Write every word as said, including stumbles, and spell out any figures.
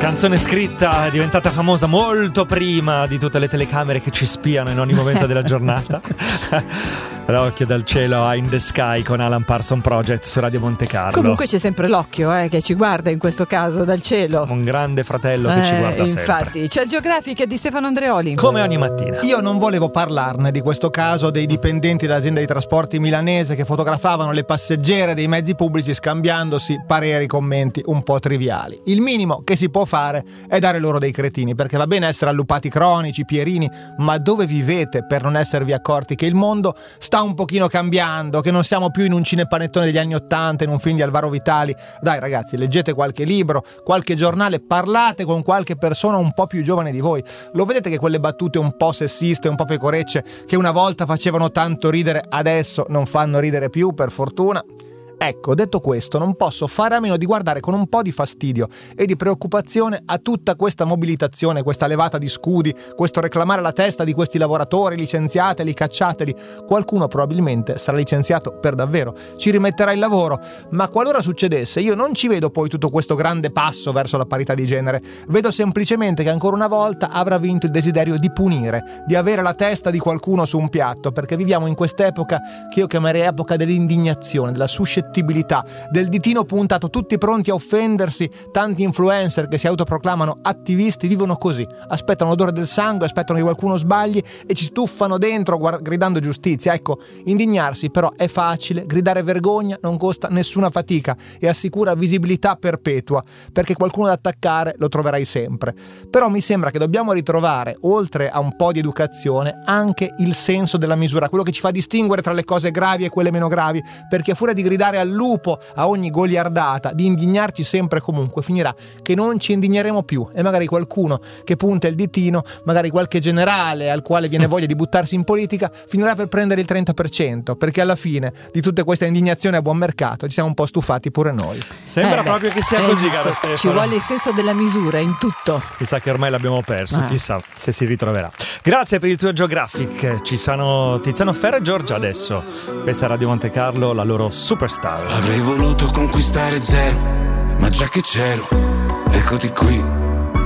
Canzone scritta, è diventata famosa molto prima di tutte le telecamere che ci spiano in ogni momento della giornata. L'occhio dal cielo a In the Sky con Alan Parsons Project su Radio Monte Carlo. Comunque c'è sempre l'occhio eh, che ci guarda in questo caso dal cielo. Un grande fratello che eh, ci guarda infatti. sempre. Infatti, c'è il Geographic di Stefano Andreoli. Come ogni mattina. Io non volevo parlarne di questo caso dei dipendenti dell'azienda di trasporti milanese che fotografavano le passeggere dei mezzi pubblici scambiandosi pareri, commenti un po' triviali. Il minimo che si può fare è dare loro dei cretini, perché va bene essere allupati cronici, pierini, ma dove vivete per non esservi accorti che il mondo sta un pochino cambiando, che non siamo più in un cinepanettone degli anni ottanta, in un film di Alvaro Vitali? Dai ragazzi, leggete qualche libro, qualche giornale, parlate con qualche persona un po' più giovane di voi. Lo vedete che quelle battute un po' sessiste, un po' pecorecce, che una volta facevano tanto ridere, adesso non fanno ridere più, per fortuna? Ecco, detto questo, non posso fare a meno di guardare con un po' di fastidio e di preoccupazione a tutta questa mobilitazione, questa levata di scudi, questo reclamare la testa di questi lavoratori, licenziateli, cacciateli. Qualcuno probabilmente sarà licenziato per davvero, ci rimetterà il lavoro, ma qualora succedesse io non ci vedo poi tutto questo grande passo verso la parità di genere. Vedo semplicemente che ancora una volta avrà vinto il desiderio di punire, di avere la testa di qualcuno su un piatto, perché viviamo in quest'epoca che io chiamerei epoca dell'indignazione, della suscettibilità, del ditino puntato, tutti pronti a offendersi. Tanti influencer che si autoproclamano attivisti vivono così, aspettano l'odore del sangue, aspettano che qualcuno sbagli e ci tuffano dentro guard- gridando giustizia. Ecco, indignarsi però è facile, gridare vergogna non costa nessuna fatica e assicura visibilità perpetua, perché qualcuno da attaccare lo troverai sempre. Però mi sembra che dobbiamo ritrovare, oltre a un po' di educazione, anche il senso della misura, quello che ci fa distinguere tra le cose gravi e quelle meno gravi, perché a furia di gridare al lupo a ogni goliardata, di indignarci sempre e comunque, finirà che non ci indigneremo più e magari qualcuno che punta il ditino, magari qualche generale al quale viene voglia di buttarsi in politica, finirà per prendere il trenta per cento, perché alla fine di tutta questa indignazione a buon mercato ci siamo un po' stufati pure noi. Sembra eh proprio beh, che sia così, caro Stefano. Ci vuole il senso della misura in tutto. Chissà che ormai l'abbiamo perso, ah. chissà se si ritroverà. Grazie per il tuo Geographic. Ci sono Tiziano Ferro e Giorgia adesso. Questa è Radio Monte Carlo, la loro superstar. Avrei voluto conquistare zero, ma già che c'ero, eccoti qui.